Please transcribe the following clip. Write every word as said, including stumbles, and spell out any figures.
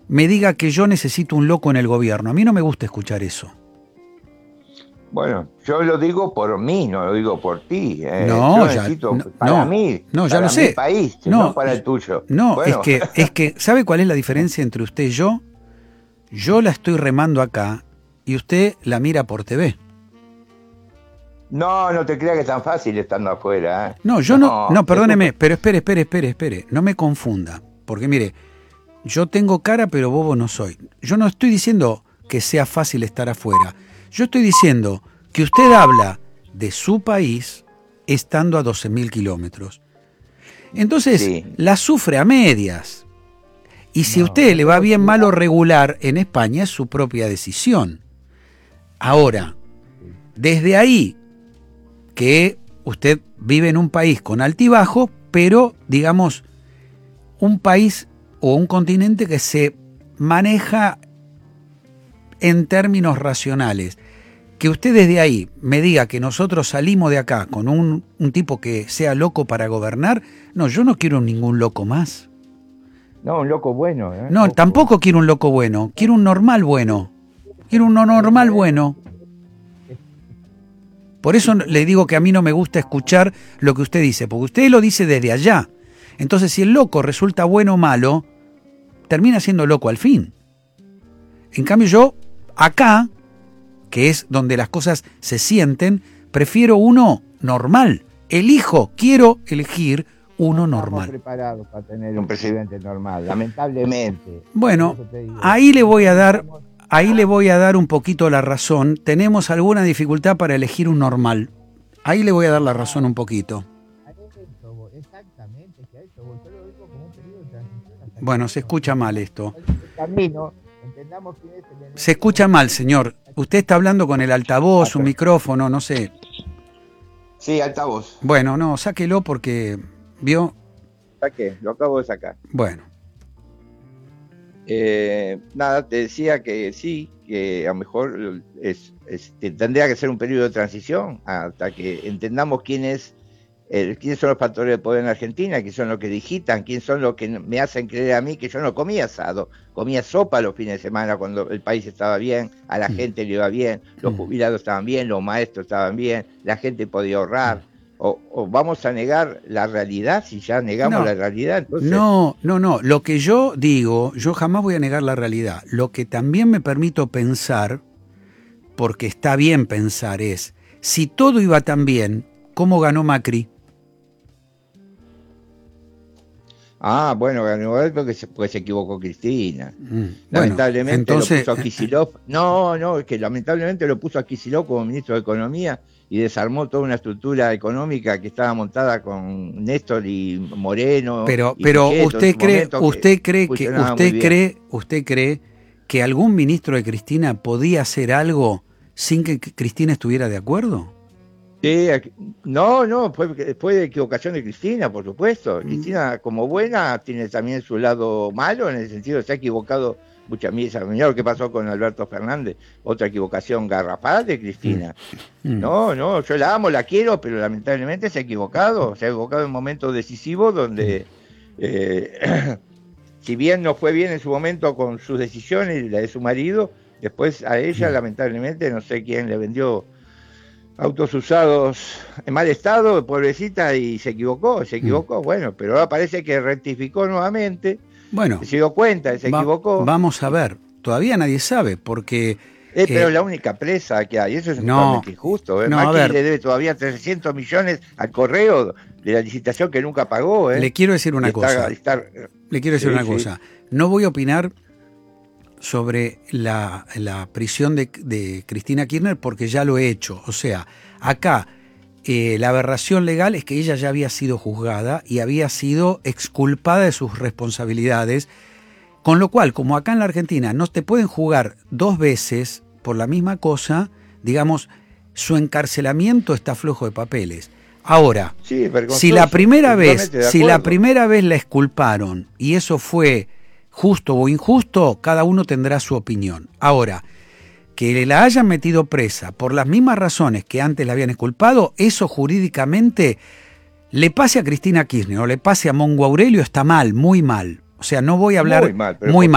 me diga que yo necesito un loco en el gobierno. A mí no me gusta escuchar eso. Bueno, yo lo digo por mí, no lo digo por ti. Eh. No, yo ya, necesito no, para no, mí, no, ya para lo sé. mi país, no, no para el tuyo. No, bueno. es que, es que, ¿sabe cuál es la diferencia entre usted y yo? Yo la estoy remando acá y usted la mira por T V. No, no te creas que es tan fácil estando afuera. ¿eh? No, yo no, no, no perdóneme, pero espere, espere, espere, espere, no me confunda, porque mire, yo tengo cara pero bobo no soy. Yo no estoy diciendo que sea fácil estar afuera, yo estoy diciendo que usted habla de su país estando a doce mil kilómetros. Entonces, sí. la sufre a medias. Y si no, a usted le va bien, mal o regular en España, es su propia decisión. Ahora, desde ahí, que usted vive en un país con altibajo, pero, digamos, un país o un continente que se maneja en términos racionales. Que usted desde ahí me diga que nosotros salimos de acá con un, un tipo que sea loco para gobernar, no, yo no quiero ningún loco más. No, un loco bueno. ¿eh? No, loco. Tampoco quiero un loco bueno, quiero un normal bueno. Quiero un no normal bueno. Por eso le digo que a mí no me gusta escuchar lo que usted dice, porque usted lo dice desde allá. Entonces, si el loco resulta bueno o malo, termina siendo loco al fin. En cambio yo, acá, que es donde las cosas se sienten, prefiero uno normal. Elijo, quiero elegir uno normal. Estamos preparados para tener un presidente normal, lamentablemente. Bueno, ahí le voy a dar, ahí le voy a dar un poquito la razón. Tenemos alguna dificultad para elegir un normal. Ahí le voy a dar la razón un poquito. Bueno, se escucha mal esto. Se escucha mal, señor. Usted está hablando con el altavoz, un micrófono, no sé. Sí, altavoz. Bueno, no, sáquelo porque, ¿vio? Saqué, lo acabo de sacar. Bueno. Eh, nada, te decía que sí, que a lo mejor es, es, tendría que ser un periodo de transición hasta que entendamos quién es, eh, quiénes son los factores de poder en Argentina, quiénes son los que digitan, quiénes son los que me hacen creer a mí que yo no comía asado, comía sopa los fines de semana cuando el país estaba bien, a la mm. gente le iba bien, los jubilados estaban bien, los maestros estaban bien, la gente podía ahorrar. O, o vamos a negar la realidad si ya negamos no, la realidad. Entonces... No, no, no. Lo que yo digo, yo jamás voy a negar la realidad. Lo que también me permito pensar, porque está bien pensar, es, si todo iba tan bien, ¿cómo ganó Macri? Ah, bueno, ganó porque se, porque se equivocó Cristina. Mm, lamentablemente bueno, entonces... lo puso a Kicillof. No, no, es que lamentablemente lo puso a Kicillof como ministro de Economía y desarmó toda una estructura económica que estaba montada con Néstor y Moreno. Pero, y pero Pichetto, usted cree, usted cree que, usted cree, usted cree que algún ministro de Cristina podía hacer algo sin que Cristina estuviera de acuerdo. Sí, no, no, fue, fue de equivocación de Cristina, por supuesto. Mm. Cristina, como buena, tiene también su lado malo, en el sentido de se ha equivocado muchas veces. Mirá lo que pasó con Alberto Fernández, otra equivocación garrafal de Cristina. Mm. No, no, yo la amo, la quiero, pero lamentablemente se ha equivocado. Se ha equivocado en momentos decisivos donde, eh, si bien no fue bien en su momento con sus decisiones y la de su marido, después a ella, mm. lamentablemente, no sé quién le vendió autos usados en mal estado, pobrecita, y se equivocó, se equivocó, mm. bueno, pero ahora parece que rectificó nuevamente, bueno, se dio cuenta, se va, equivocó. Vamos a ver, todavía nadie sabe, porque... Eh, pero eh, la única presa que hay, eso es no, totalmente injusto. ¿eh? No, Macri le debe todavía trescientos millones al correo de la licitación que nunca pagó. ¿eh? Le quiero decir una está, cosa, está, le quiero decir sí, una sí. cosa, no voy a opinar sobre la, la prisión de, de Cristina Kirchner porque ya lo he hecho. O sea, acá eh, la aberración legal es que ella ya había sido juzgada y había sido exculpada de sus responsabilidades, con lo cual, como acá en la Argentina no te pueden juzgar dos veces por la misma cosa, digamos, su encarcelamiento está flojo de papeles. Ahora, sí, si la primera vez, si la primera vez la exculparon y eso fue justo o injusto, cada uno tendrá su opinión. Ahora, que la hayan metido presa por las mismas razones que antes la habían exculpado, eso jurídicamente, le pase a Cristina Kirchner o le pase a Mongo Aurelio, está mal, muy mal. O sea, no voy a hablar muy mal, pero muy mal.